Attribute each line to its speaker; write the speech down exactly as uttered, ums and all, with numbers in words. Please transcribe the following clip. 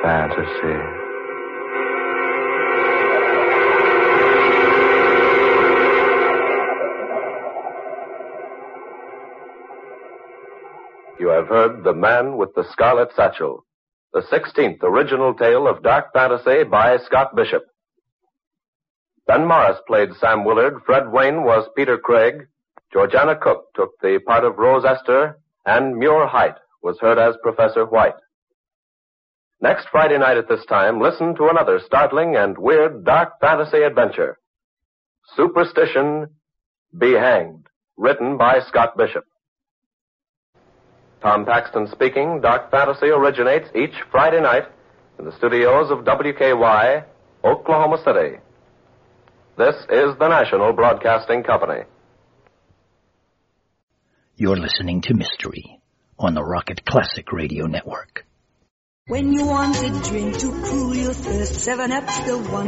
Speaker 1: fantasy.
Speaker 2: You have heard The Man with the Scarlet Satchel, the sixteenth original tale of dark fantasy by Scott Bishop. Ben Morris played Sam Willard, Fred Wayne was Peter Craig, Georgiana Cook took the part of Rose Esther, and Muir Height was heard as Professor White. Next Friday night at this time, listen to another startling and weird dark fantasy adventure. Superstition, Be Hanged, written by Scott Bishop. Tom Paxton speaking. Dark Fantasy originates each Friday night in the studios of W K Y, Oklahoma City. This is the National Broadcasting Company.
Speaker 3: You're listening to Mystery on the Rocket Classic Radio Network.
Speaker 4: When you want a drink to cool your thirst, seven Up's the one.